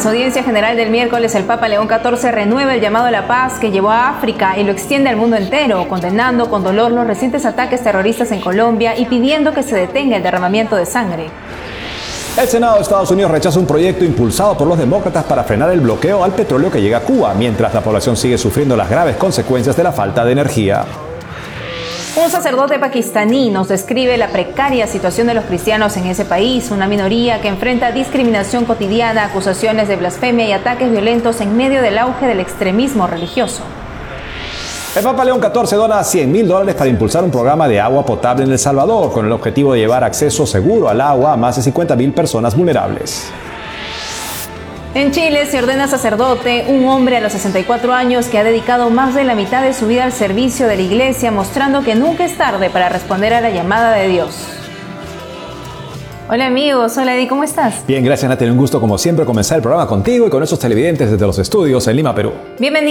su audiencia general del miércoles, el Papa León XIV renueva el llamado a la paz que llevó a África y lo extiende al mundo entero, condenando con dolor los recientes ataques terroristas en Colombia y pidiendo que se detenga el derramamiento de sangre. El Senado de Estados Unidos rechaza un proyecto impulsado por los demócratas para frenar el bloqueo al petróleo que llega a Cuba, mientras la población sigue sufriendo las graves consecuencias de la falta de energía. Un sacerdote pakistaní nos describe la precaria situación de los cristianos en ese país, una minoría que enfrenta discriminación cotidiana, acusaciones de blasfemia y ataques violentos en medio del auge del extremismo religioso. El Papa León XIV dona $100.000 para impulsar un programa de agua potable en El Salvador, con el objetivo de llevar acceso seguro al agua a más de 50.000 personas vulnerables. En Chile se ordena sacerdote un hombre a los 64 años que ha dedicado más de la mitad de su vida al servicio de la iglesia, mostrando que nunca es tarde para responder a la llamada de Dios. Hola amigos, hola Eddie, ¿cómo estás? Bien, gracias Natalie, un gusto como siempre comenzar el programa contigo y con esos televidentes desde los estudios en Lima, Perú. Bienvenido.